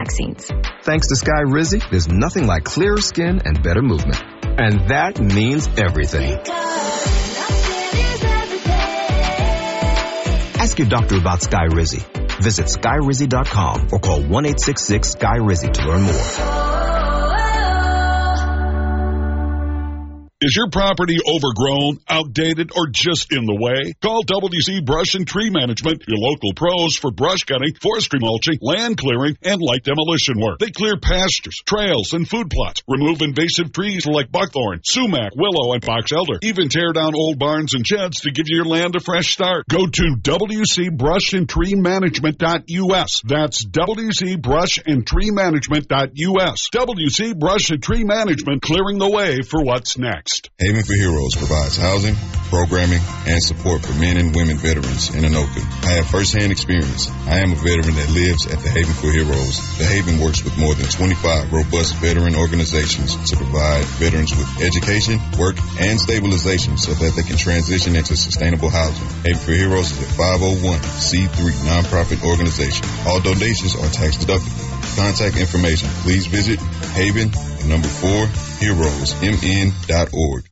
vaccines. Thanks to Skyrizi, there's nothing like clearer skin and better movement. And that means everything. Ask your doctor about Skyrizi. Visit Skyrizi.com or call 1-866-SKY-RIZZI to learn more. Is your property overgrown, outdated, or just in the way? Call WC Brush and Tree Management, your local pros for brush cutting, forestry mulching, land clearing, and light demolition work. They clear pastures, trails, and food plots, remove invasive trees like buckthorn, sumac, willow, and box elder, even tear down old barns and sheds to give your land a fresh start. Go to WCBrushAndTreeManagement.us. That's WCBrushAndTreeManagement.us. WC Brush and Tree Management, clearing the way for what's next. Haven for Heroes provides housing, programming, and support for men and women veterans in Anoka. I have firsthand experience. I am a veteran that lives at the Haven for Heroes. The Haven works with more than 25 robust veteran organizations to provide veterans with education, work, and stabilization so that they can transition into sustainable housing. Haven for Heroes is a 501c3 nonprofit organization. All donations are tax deductible. Contact information, please visit Haven, 4 HeroesMN.org.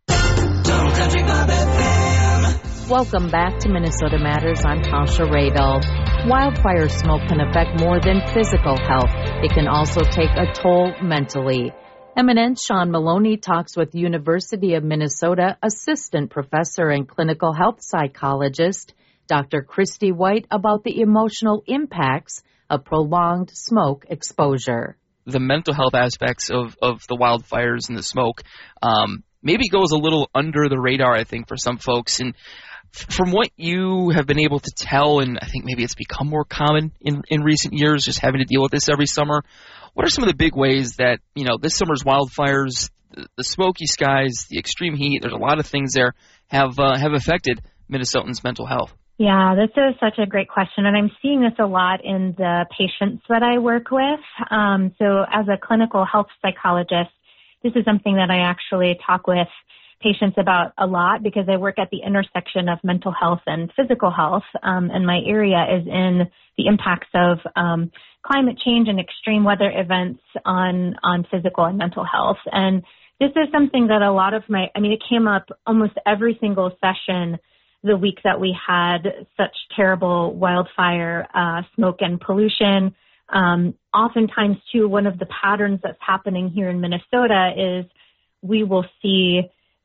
Welcome back to Minnesota Matters. I'm Tasha Radel. Wildfire smoke can affect more than physical health. It can also take a toll mentally. Eminent Sean Maloney talks with University of Minnesota Assistant Professor and Clinical Health Psychologist Dr. Christy White about the emotional impacts of prolonged smoke exposure. The mental health aspects of the wildfires and the smoke maybe goes a little under the radar, I think, for some folks. And from what you have been able to tell, and I think maybe it's become more common in recent years, just having to deal with this every summer, what are some of the big ways that, this summer's wildfires, the smoky skies, the extreme heat, there's a lot of things there, have affected Minnesotans' mental health? Yeah, this is such a great question, and I'm seeing this a lot in the patients that I work with. So as a clinical health psychologist, this is something that I actually talk with patients about a lot because I work at the intersection of mental health and physical health, and my area is in the impacts of climate change and extreme weather events on physical and mental health. And this is something that a lot of it came up almost every single session the week that we had such terrible wildfire smoke and pollution. Oftentimes, too, one of the patterns that's happening here in Minnesota is we will see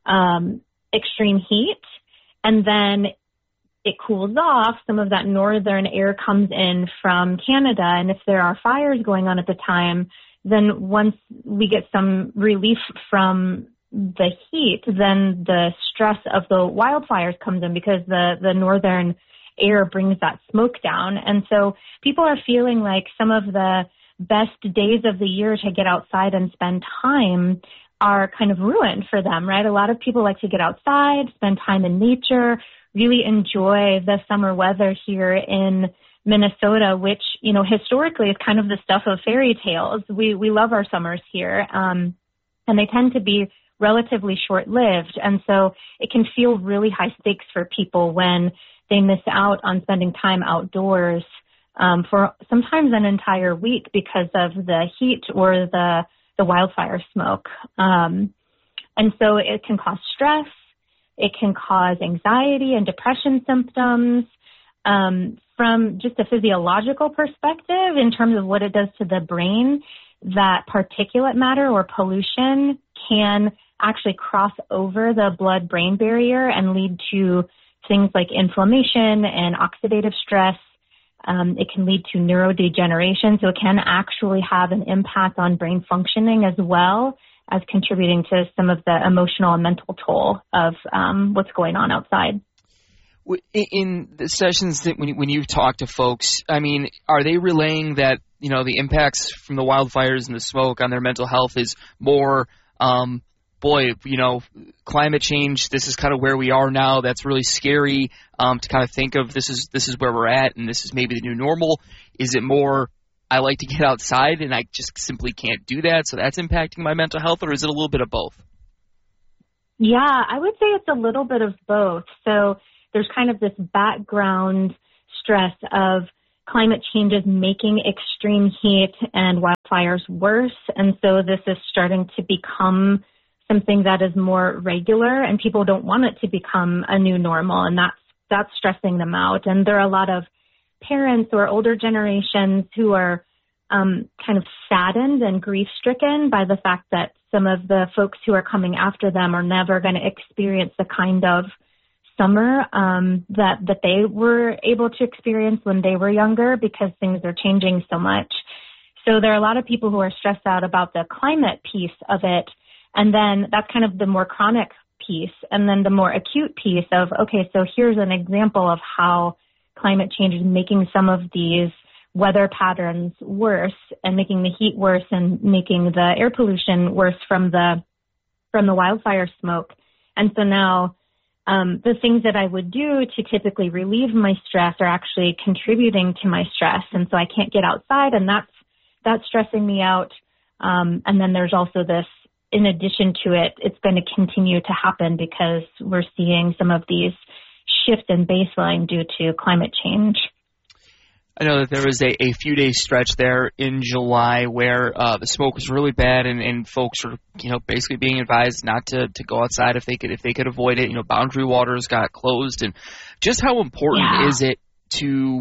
extreme heat, and then it cools off. Some of that northern air comes in from Canada, and if there are fires going on at the time, then once we get some relief from the heat, then the stress of the wildfires comes in because the northern air brings that smoke down. And so people are feeling like some of the best days of the year to get outside and spend time are kind of ruined for them, right? A lot of people like to get outside, spend time in nature, really enjoy the summer weather here in Minnesota, which, historically is kind of the stuff of fairy tales. We love our summers here, and they tend to be relatively short-lived. And so it can feel really high stakes for people when they miss out on spending time outdoors for sometimes an entire week because of the heat or the wildfire smoke. And so it can cause stress. It can cause anxiety and depression symptoms. From just a physiological perspective, in terms of what it does to the brain, that particulate matter or pollution can actually cross over the blood-brain barrier and lead to things like inflammation and oxidative stress. It can lead to neurodegeneration, so it can actually have an impact on brain functioning as well as contributing to some of the emotional and mental toll of what's going on outside. In the sessions that when you talk to folks, are they relaying that, the impacts from the wildfires and the smoke on their mental health is more, climate change, this is kind of where we are now. That's really scary to kind of think of this is where we're at and this is maybe the new normal. Is it more, I like to get outside and I just simply can't do that, so that's impacting my mental health, or is it a little bit of both? Yeah, I would say it's a little bit of both. So there's kind of this background stress of climate change is making extreme heat and wildfires worse. And so this is starting to become something that is more regular, and people don't want it to become a new normal. And that's stressing them out. And there are a lot of parents or older generations who are kind of saddened and grief-stricken by the fact that some of the folks who are coming after them are never going to experience the kind of summer that they were able to experience when they were younger, because things are changing so much. So there are a lot of people who are stressed out about the climate piece of it. And then that's kind of the more chronic piece. And then the more acute piece of, okay, so here's an example of how climate change is making some of these weather patterns worse and making the heat worse and making the air pollution worse from the wildfire smoke. And so now the things that I would do to typically relieve my stress are actually contributing to my stress. And so I can't get outside, and that's stressing me out. And then there's also this, in addition to it, it's going to continue to happen because we're seeing some of these shifts in baseline due to climate change. I know that there was a few days stretch there in July where the smoke was really bad, and folks were, basically being advised not to go outside if they could avoid it. Boundary waters got closed, and just how important is it to,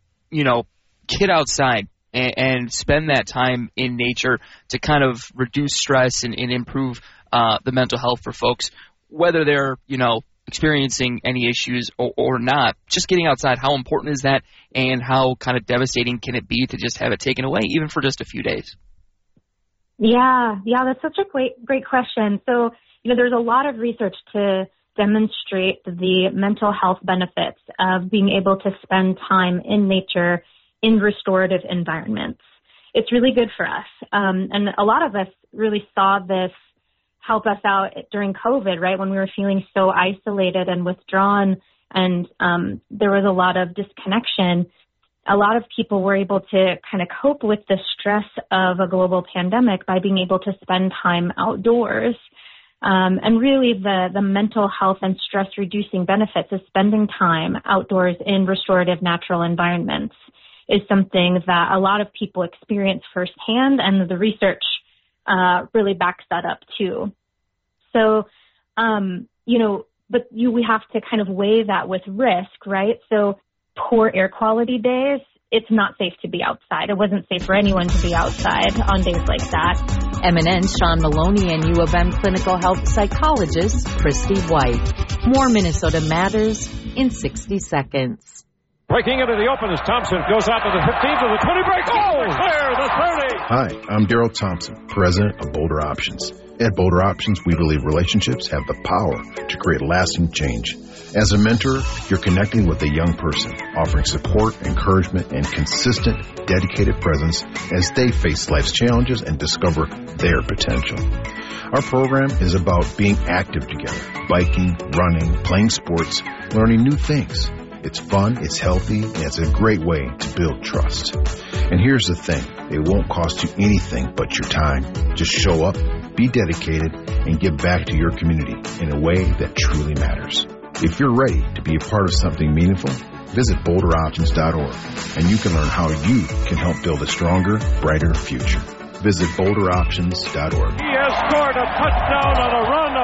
get outside and spend that time in nature to kind of reduce stress and improve the mental health for folks, whether they're, experiencing any issues or not. Just getting outside, how important is that, and how kind of devastating can it be to just have it taken away, even for just a few days? Yeah, that's such a great question. So, there's a lot of research to demonstrate the mental health benefits of being able to spend time in nature in restorative environments. It's really good for us. And a lot of us really saw this help us out during COVID, right, when we were feeling so isolated and withdrawn, and there was a lot of disconnection. A lot of people were able to kind of cope with the stress of a global pandemic by being able to spend time outdoors. And really the mental health and stress reducing benefits of spending time outdoors in restorative natural environments is something that a lot of people experience firsthand, and the research really backs that up too. So, we have to kind of weigh that with risk, right? So poor air quality days, it's not safe to be outside. It wasn't safe for anyone to be outside on days like that. Eminence Sean Maloney and U of M clinical health psychologist Christy White. More Minnesota Matters in 60 seconds. Breaking into the open as Thompson goes out to the 15 to the 20 break. Oh, clear the 30. Hi, I'm Daryl Thompson, president of Boulder Options. At Boulder Options, we believe relationships have the power to create lasting change. As a mentor, you're connecting with a young person, offering support, encouragement, and consistent, dedicated presence as they face life's challenges and discover their potential. Our program is about being active together, biking, running, playing sports, learning new things. It's fun, it's healthy, and it's a great way to build trust. And here's the thing, it won't cost you anything but your time. Just show up, be dedicated, and give back to your community in a way that truly matters. If you're ready to be a part of something meaningful, visit BoulderOptions.org, and you can learn how you can help build a stronger, brighter future. Visit BoulderOptions.org. He has scored a touchdown on a run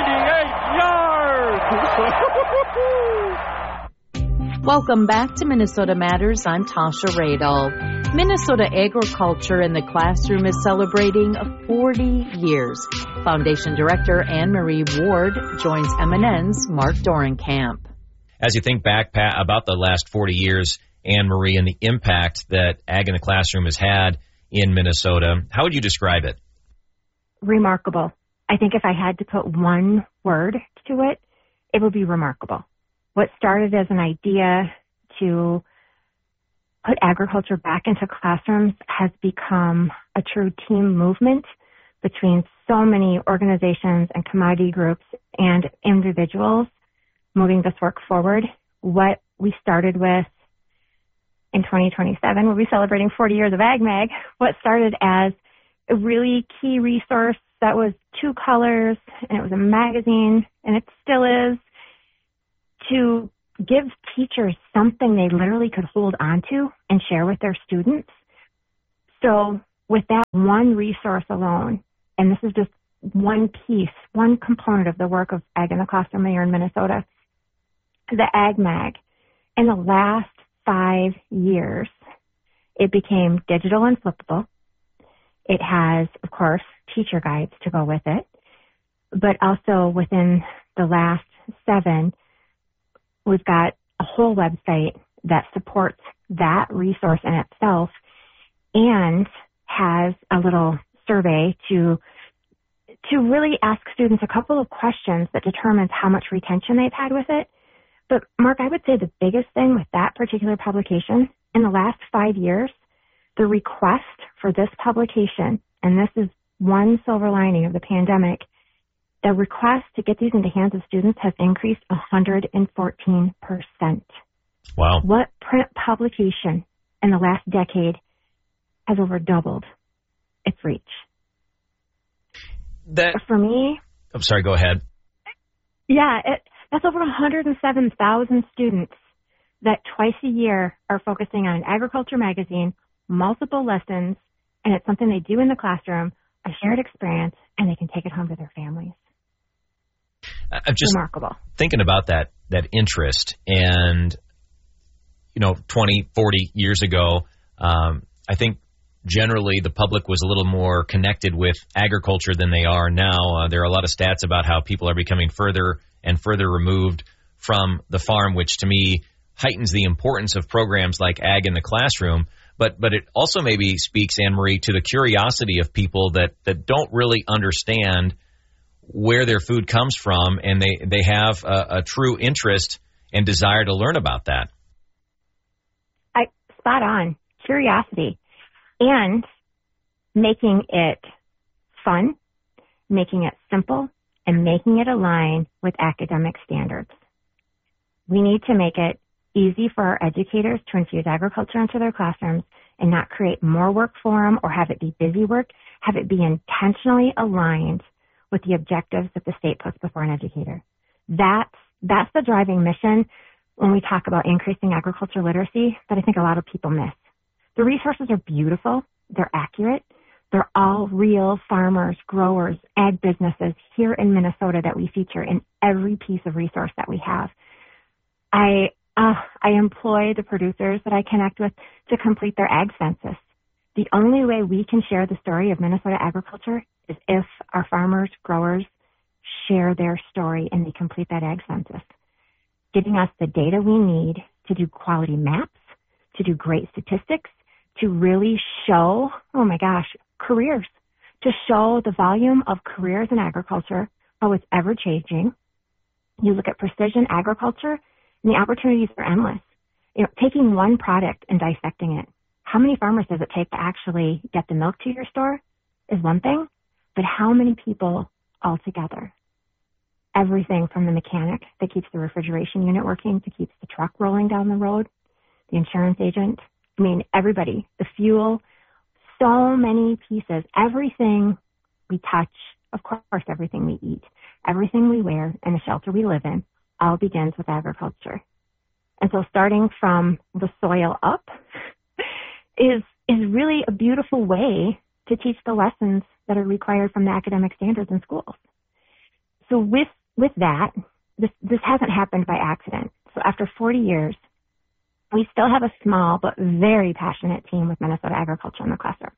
of 98 yards. Welcome back to Minnesota Matters. I'm Tasha Radel. Minnesota agriculture in the classroom is celebrating 40 years. Foundation Director Anne-Marie Ward joins MNN's Mark Dorenkamp. As you think back, Pat, about the last 40 years, Anne-Marie, and the impact that Ag in the Classroom has had in Minnesota, how would you describe it? Remarkable. I think if I had to put one word to it, it would be remarkable. What started as an idea to put agriculture back into classrooms has become a true team movement between so many organizations and commodity groups and individuals moving this work forward. What we started with in 2027, we'll be celebrating 40 years of AgMag. What started as a really key resource that was 2 colors, and it was a magazine, and it still is, to give teachers something they literally could hold on to and share with their students. So with that one resource alone, and this is just one piece, one component of the work of Ag in the Classroom here in Minnesota, the Ag Mag, in the last 5 years, it became digital and flippable. It has, of course, teacher guides to go with it, but also within the last 7, we've got a whole website that supports that resource in itself and has a little survey to really ask students a couple of questions that determines how much retention they've had with it. But Mark, I would say the biggest thing with that particular publication in the last 5 years, the request for this publication, and this is one silver lining of the pandemic, the request to get these into the hands of students has increased 114%. Wow. What print publication in the last decade has over doubled its reach? For me... I'm sorry, go ahead. Yeah, that's over 107,000 students that twice a year are focusing on an agriculture magazine, multiple lessons, and it's something they do in the classroom, a shared experience, and they can take it home to their families. I'm just remarkable. Thinking about that interest, and 20, 40 years ago, I think generally the public was a little more connected with agriculture than they are now. There are a lot of stats about how people are becoming further and further removed from the farm, which to me heightens the importance of programs like Ag in the Classroom. But it also maybe speaks, Anne-Marie, to the curiosity of people that don't really understand where their food comes from, and they have a true interest and desire to learn about that. Spot on. Curiosity. And making it fun, making it simple, and making it align with academic standards. We need to make it easy for our educators to infuse agriculture into their classrooms and not create more work for them or have it be busy work, have it be intentionally aligned with the objectives that the state puts before an educator. That's the driving mission when we talk about increasing agriculture literacy that I think a lot of people miss. The resources are beautiful. They're accurate. They're all real farmers, growers, ag businesses here in Minnesota that we feature in every piece of resource that we have. I employ the producers that I connect with to complete their ag census. The only way we can share the story of Minnesota agriculture is if our farmers, growers share their story and they complete that ag census, giving us the data we need to do quality maps, to do great statistics, to really show, careers, to show the volume of careers in agriculture, how it's ever changing. You look at precision agriculture, and the opportunities are endless. Taking one product and dissecting it. How many farmers does it take to actually get the milk to your store is one thing, but how many people all together? Everything from the mechanic that keeps the refrigeration unit working, to keeps the truck rolling down the road, the insurance agent, everybody, the fuel, so many pieces, everything we touch, of course, everything we eat, everything we wear, and the shelter we live in, all begins with agriculture. And so starting from the soil up is really a beautiful way to teach the lessons that are required from the academic standards in schools. So with that, this hasn't happened by accident. So after 40 years, we still have a small but very passionate team with Minnesota Agriculture in the Classroom.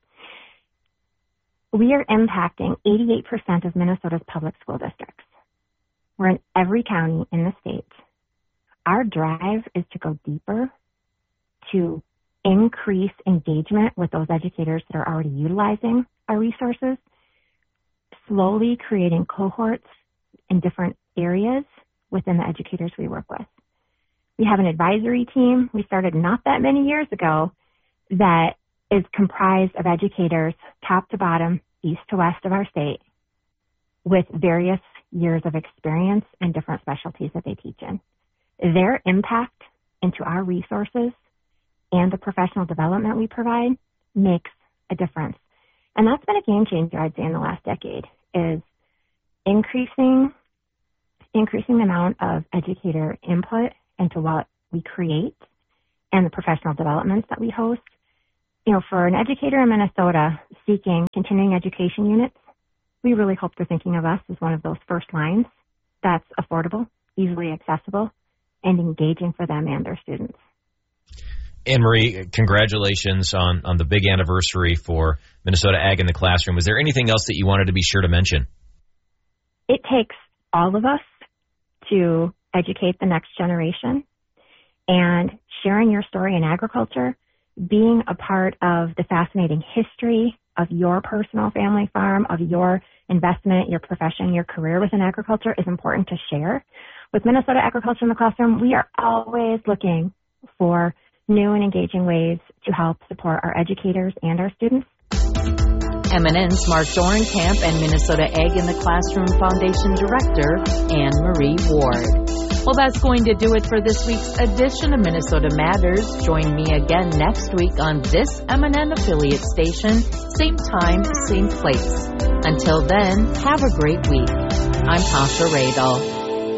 We are impacting 88% of Minnesota's public school districts. We're in every county in the state. Our drive is to go deeper, to increase engagement with those educators that are already utilizing our resources, slowly creating cohorts in different areas within the educators we work with. We have an advisory team we started not that many years ago that is comprised of educators top to bottom, east to west of our state, with various years of experience and different specialties that they teach in. Their impact into our resources and the professional development we provide makes a difference. And that's been a game changer, I'd say, in the last decade, is increasing the amount of educator input into what we create and the professional developments that we host. For an educator in Minnesota seeking continuing education units, we really hope they're thinking of us as one of those first lines that's affordable, easily accessible, and engaging for them and their students. Anne-Marie, congratulations on the big anniversary for Minnesota Ag in the Classroom. Was there anything else that you wanted to be sure to mention? It takes all of us to educate the next generation, and sharing your story in agriculture, being a part of the fascinating history of your personal family farm, of your investment, your profession, your career within agriculture is important to share. With Minnesota Agriculture in the Classroom, we are always looking for new and engaging ways to help support our educators and our students. MNN's Mark Dorenkamp and Minnesota Ag in the Classroom Foundation Director, Anne-Marie Ward. Well, that's going to do it for this week's edition of Minnesota Matters. Join me again next week on this MNN affiliate station, same time, same place. Until then, have a great week. I'm Tasha Radel.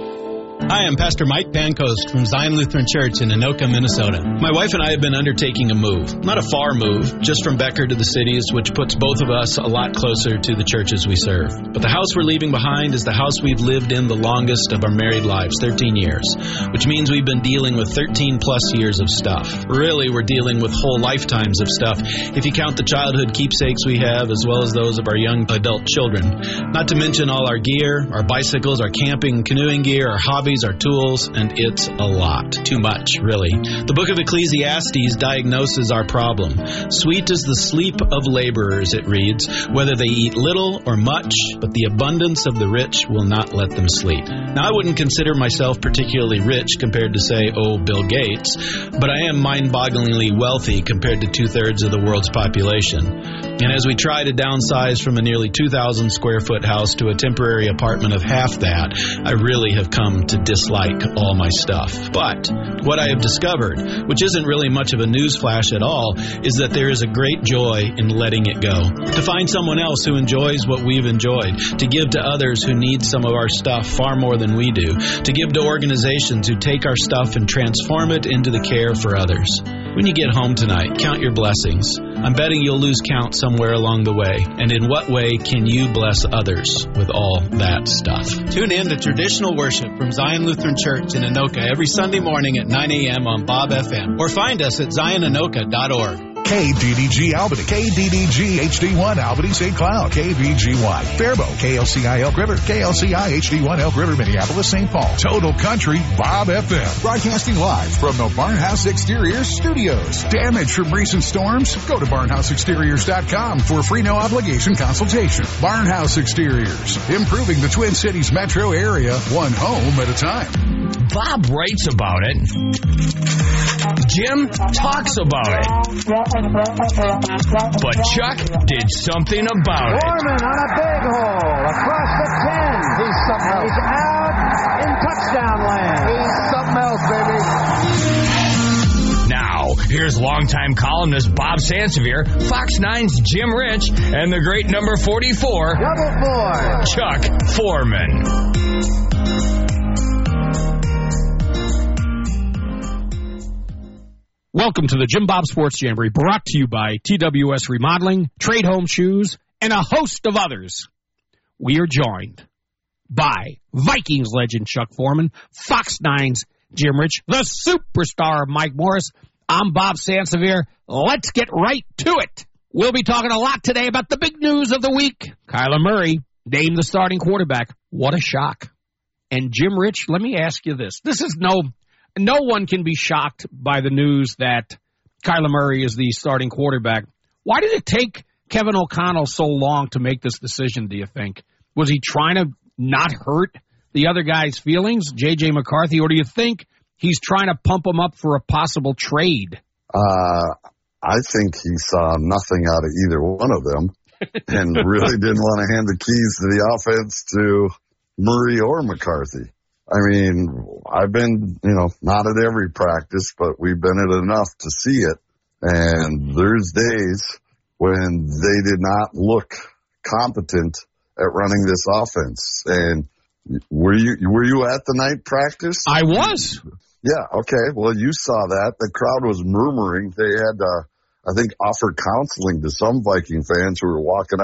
Hi, I'm Pastor Mike Pancoast from Zion Lutheran Church in Anoka, Minnesota. My wife and I have been undertaking a move. Not a far move, just from Becker to the cities, which puts both of us a lot closer to the churches we serve. But the house we're leaving behind is the house we've lived in the longest of our married lives, 13 years, which means we've been dealing with 13 plus years of stuff. Really, we're dealing with whole lifetimes of stuff, if you count the childhood keepsakes we have, as well as those of our young adult children. Not to mention all our gear, our bicycles, our camping, canoeing gear, our hobbies, our tools, and it's a lot. Too much, really. The book of Ecclesiastes diagnoses our problem. Sweet is the sleep of laborers, it reads, whether they eat little or much, but the abundance of the rich will not let them sleep. Now, I wouldn't consider myself particularly rich compared to, say, Bill Gates, but I am mind-bogglingly wealthy compared to 2/3 of the world's population. And as we try to downsize from a nearly 2,000 square foot house to a temporary apartment of half that, I really have come to dislike all my stuff. But what I have discovered, which isn't really much of a news flash at all, is that there is a great joy in letting it go. To find someone else who enjoys what we've enjoyed, to give to others who need some of our stuff far more than we do, to give to organizations who take our stuff and transform it into the care for others. When you get home tonight, count your blessings. I'm betting you'll lose count somewhere along the way. And in what way can you bless others with all that stuff? Tune in to Traditional Worship from Zion Lutheran Church in Anoka every Sunday morning at 9 a.m. on Bob FM. Or find us at zionanoka.org. KDDG Albany, KDDG HD1 Albany St. Cloud, KVGY Faribault, KLCI Elk River, KLCI HD1 Elk River Minneapolis St. Paul, Total Country Bob FM. Broadcasting live from the Barnhouse Exteriors Studios. Damage from recent storms? Go to barnhouseexteriors.com for a free no obligation consultation. Barnhouse Exteriors, improving the Twin Cities metro area one home at a time. Bob writes about it. Jim talks about it. But Chuck did something about it. Foreman on a big hole across the 10. He's something else. He's out in touchdown land. He's something else, baby. Now, here's longtime columnist Bob Sansevier, Fox 9's Jim Rich, and the great number 44, Double 4, Chuck Foreman. Welcome to the Jim Bob Sports Jamboree, brought to you by TWS Remodeling, Trade Home Shoes, and a host of others. We are joined by Vikings legend Chuck Foreman, Fox 9's Jim Rich, the superstar Mike Morris. I'm Bob Sansevier. Let's get right to it. We'll be talking a lot today about the big news of the week. Kyler Murray named the starting quarterback. What a shock. And Jim Rich, let me ask you this. No one can be shocked by the news that Kyler Murray is the starting quarterback. Why did it take Kevin O'Connell so long to make this decision, do you think? Was he trying to not hurt the other guy's feelings, J.J. McCarthy, or do you think he's trying to pump him up for a possible trade? I think he saw nothing out of either one of them and really didn't want to hand the keys to the offense to Murray or McCarthy. I mean, I've been, not at every practice, but we've been at enough to see it. And there's days when they did not look competent at running this offense. And were you at the night practice? I was. Yeah, okay. Well, you saw that. The crowd was murmuring. They had, I think, offered counseling to some Viking fans who were walking out.